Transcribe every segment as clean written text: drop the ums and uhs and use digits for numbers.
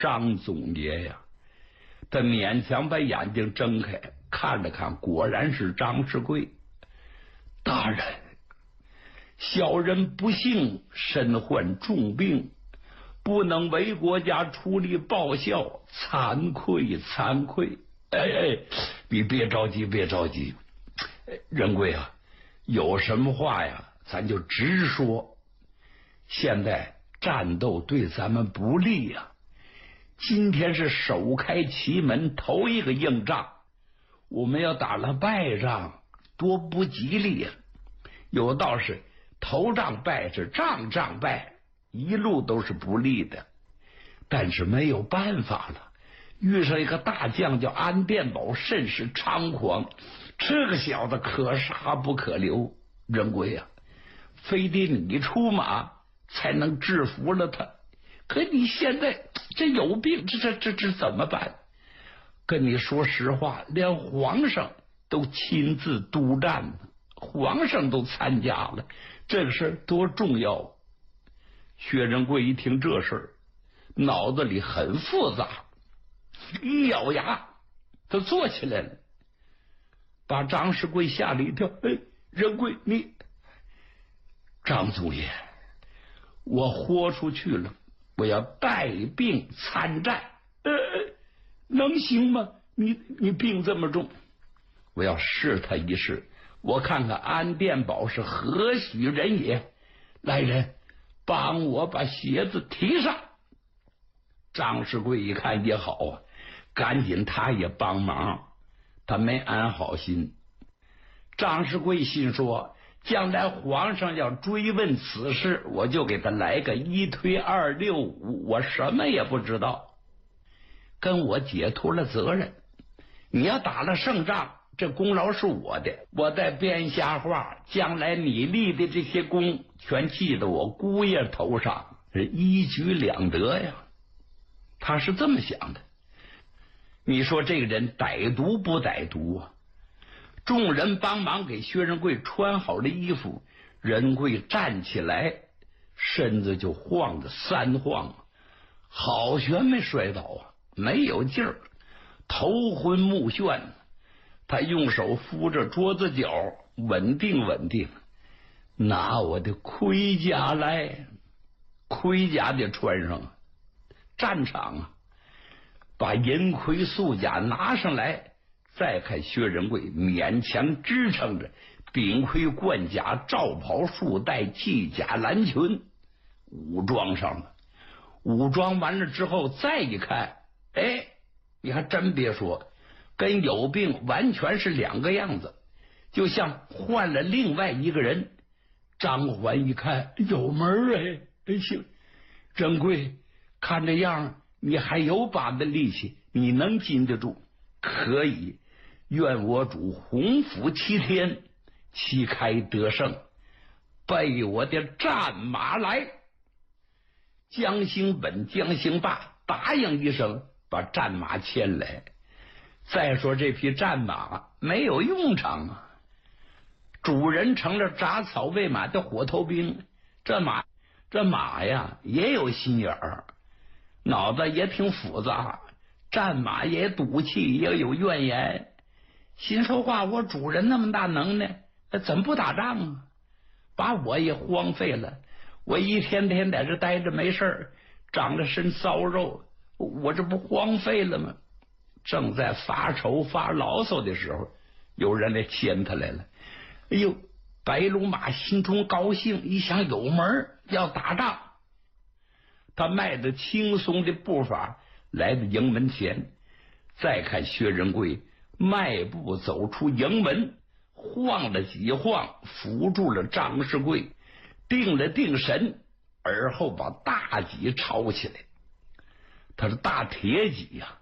张总爷呀，他勉强把眼睛睁开，看了看，果然是张世贵。大人，小人不幸身患重病，不能为国家出力报效，惭愧惭愧。你别着急，别着急。仁贵啊，有什么话呀，咱就直说。现在战斗对咱们不利呀。今天是首开奇门，头一个硬仗，我们要打了败仗，多不吉利呀！有道是头仗败是仗仗败，一路都是不利的。但是没有办法了，遇上一个大将叫安殿宝，甚是猖狂，这个小子可杀不可留。仁贵啊，非得你出马才能制服了他。可你现在这有病，这怎么办？跟你说实话，连皇上都亲自督战，皇上都参加了，这个事儿多重要！薛仁贵一听这事儿，脑子里很复杂，一咬牙，他坐起来了，把张世贵吓了一跳。仁贵，你张总爷，我豁出去了，我要带病参战。能行吗？你病这么重，我要试他一试，我看看安殿宝是何许人也。来人，帮我把鞋子提上。张世贵一看也好啊，赶紧他也帮忙，他没安好心。张世贵心说，将来皇上要追问此事，我就给他来个一推二六五，我什么也不知道，跟我解脱了责任。你要打了胜仗，这功劳是我的，我再编瞎话，将来你立的这些功全记到我姑爷头上，是一举两得呀。他是这么想的。你说这个人歹毒不歹毒啊？众人帮忙给薛仁贵穿好了衣服，仁贵站起来，身子就晃得三晃，好悬没摔倒啊，没有劲儿，头昏目眩。他用手扶着桌子角，稳定稳定。拿我的盔甲来，盔甲得穿上，战场啊，把银盔素甲拿上来。再看薛仁贵勉强支撑着，顶盔贯甲，罩袍束带，系甲蓝裙，武装上了。武装完了之后再一看，你还真别说，跟有病完全是两个样子，就像换了另外一个人。张环一看有门行，仁贵看这样你还有把子力气，你能禁得住？可以，愿我主洪福7天，旗开得胜，备我的战马来。江兴本、江兴霸答应一声，把战马牵来。再说这匹战马没有用场啊，主人成了铡草喂马的火头兵，这马呀也有心眼儿，脑子也挺复杂，战马也赌气，也有怨言，心说话，我主人那么大能耐，怎么不打仗啊？把我也荒废了，我一天天在这待着没事儿，长着身骚肉，我这不荒废了吗？正在发愁发牢骚的时候，有人来牵他来了。哎呦，白龙马心中高兴，一想有门，要打仗。他迈着轻松的步伐来到营门前，再看薛仁贵迈步走出营门，晃了几晃，扶住了张世贵，定了定神，而后把大戟抄起来。他是大铁戟呀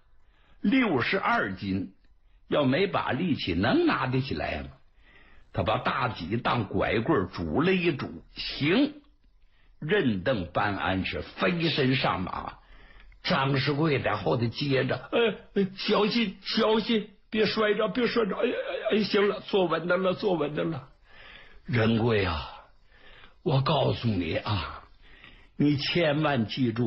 ，62斤，要没把力气能拿得起来吗？他把大戟当拐棍拄了一拄，行。任邓班安是飞身上马，张世贵在后头接着，小心小心，别摔着别摔着，行了，坐稳当了坐稳当了。仁贵啊，我告诉你啊，你千万记住，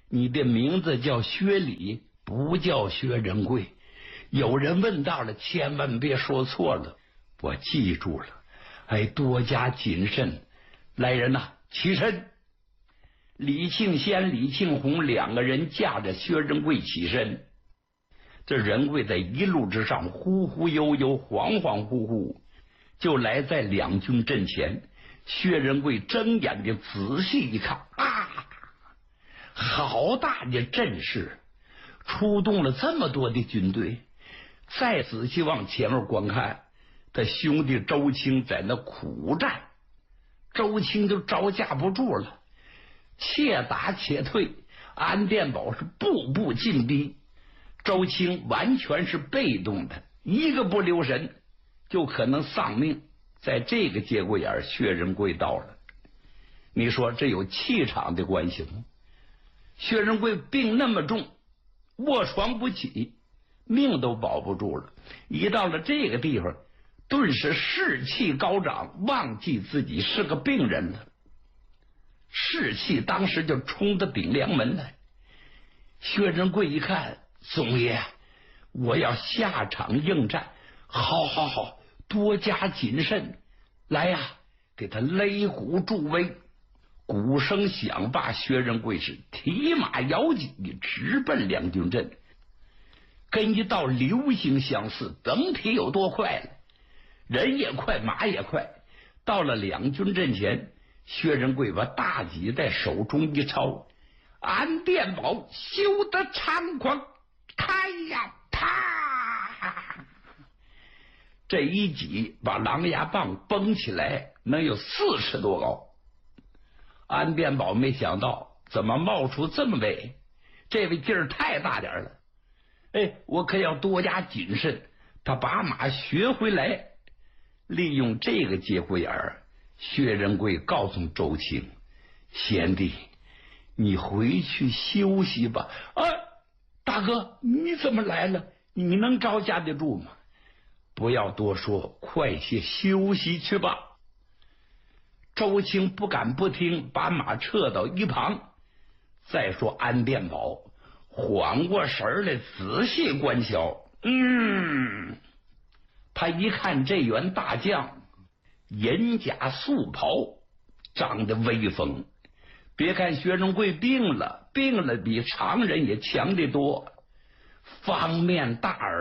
你的名字叫薛礼，不叫薛仁贵。有人问到了，千万别说错了。我记住了，哎，多加谨慎。来人呐，起身！李庆先、李庆红两个人架着薛仁贵起身。这仁贵在一路之上忽忽悠悠、恍恍惚惚，就来在两军阵前。薛仁贵睁眼睛仔细一看，啊，好大的阵势，出动了这么多的军队。再仔细往前面观看，他兄弟周青在那苦战，周青就招架不住了，且打且退。安殿宝是步步进逼，周青完全是被动的，一个不留神就可能丧命。在这个节骨眼，薛仁贵到了，你说这有气场的关系吗？薛仁贵病那么重，卧床不起，命都保不住了。一到了这个地方，顿时士气高涨，忘记自己是个病人了，士气当时就冲到顶梁门来。薛仁贵一看，总爷，我要下场应战，好好好，多加谨慎。来呀，给他擂鼓助威。鼓声响罢，薛仁贵是提马摇戟，直奔两军阵，跟一道流星相似，整体有多快了？人也快，马也快。到了两军阵前，薛仁贵把大戟在手中一抄，安殿宝休得猖狂，开呀！啪！这一戟把狼牙棒崩起来，能有40多高。安殿宝没想到，怎么冒出这么位？这位劲儿太大点了。哎，我可要多加谨慎。他把马学回来，利用这个节骨眼儿，薛仁贵告诉周青：“贤弟，你回去休息吧。”啊，大哥，你怎么来了？你能招架得住吗？不要多说，快些休息去吧。周青不敢不听，把马撤到一旁。再说安殿宝缓过神来，仔细观瞧。他一看这员大将，银甲素袍，长得威风。别看薛仁贵病了比常人也强得多，方面大耳。